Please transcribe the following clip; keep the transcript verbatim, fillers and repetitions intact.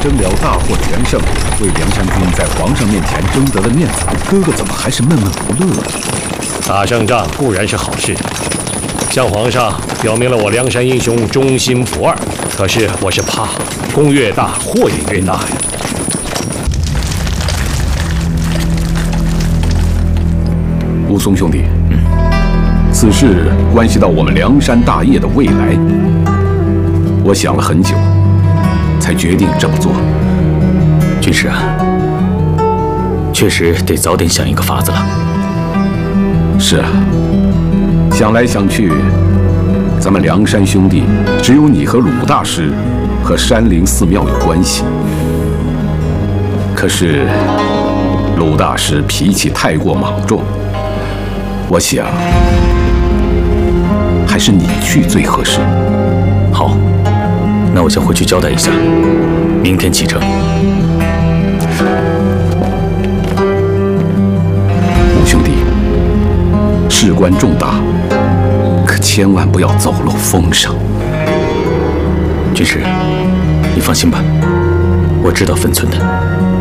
征了大获全胜，为梁山军在皇上面前争得了面子，哥哥怎么还是闷闷不乐？ 打胜仗固然是好事，向皇上表明了我梁山英雄忠心不二。可是我是怕功越大，祸也越大呀。 武松兄弟，嗯，此事关系到我们梁山大业的未来，我想了很久，才决定这么做。 军师啊，确实得早点想一个法子了。 是啊，想来想去，咱们梁山兄弟只有你和鲁大师和山林寺庙有关系。可是鲁大师脾气太过莽撞，我想还是你去最合适。 好，那我先回去交代一下，明天启程。 武兄弟，事关重大，可千万不要走漏风声。 军师，你放心吧，我知道分寸的。